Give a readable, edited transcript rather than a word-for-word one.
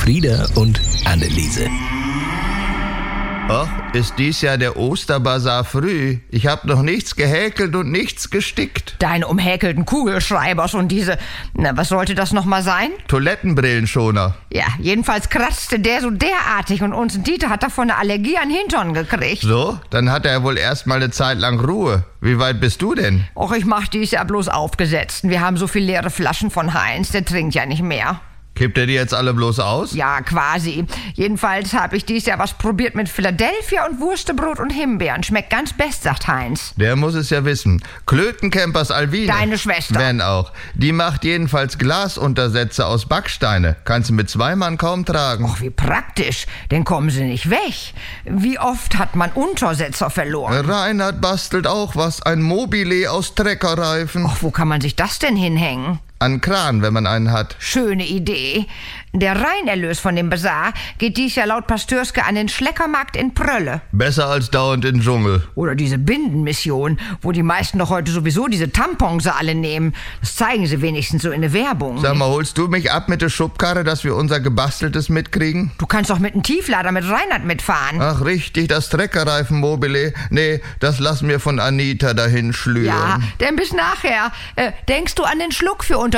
Frieda und Anneliese. Ach, ist dies Jahr der Osterbazar früh. Ich hab noch nichts gehäkelt und nichts gestickt. Deine umhäkelten Kugelschreibers und diese... Na, was sollte das nochmal sein? Toilettenbrillenschoner. Ja, jedenfalls kratzte der so derartig und uns Dieter hat davon eine Allergie an Hintern gekriegt. So, dann hat er wohl erstmal eine Zeit lang Ruhe. Wie weit bist du denn? Och, ich mach dies ja bloß aufgesetzt. Wir haben so viel leere Flaschen von Heinz, der trinkt ja nicht mehr. Kippt er die jetzt alle bloß aus? Ja, quasi. Jedenfalls habe ich dies Jahr was probiert mit Philadelphia und Wurstebrot und Himbeeren. Schmeckt ganz best, sagt Heinz. Der muss es ja wissen. Klötencampers Alwine. Deine Schwester. Wenn auch. Die macht jedenfalls Glasuntersätze aus Backsteine. Kannst du mit 2 Mann kaum tragen. Och, wie praktisch. Dann kommen sie nicht weg. Wie oft hat man Untersetzer verloren? Reinhard bastelt auch was. Ein Mobile aus Treckerreifen. Och, wo kann man sich das denn hinhängen? An Kran, wenn man einen hat. Schöne Idee. Der Reinerlös von dem Basar geht dies Jahr laut Pastürske an den Schleckermarkt in Prölle. Besser als dauernd in den Dschungel. Oder diese Bindenmission, wo die meisten doch heute sowieso diese Tampons alle nehmen. Das zeigen sie wenigstens so in der Werbung. Sag mal, holst du mich ab mit der Schubkarre, dass wir unser Gebasteltes mitkriegen? Du kannst doch mit einem Tieflader mit Reinhard mitfahren. Ach richtig, das Treckerreifen-Mobile. Nee, das lassen wir von Anita dahin schlüren. Ja, denn bis nachher. Denkst du an den Schluck für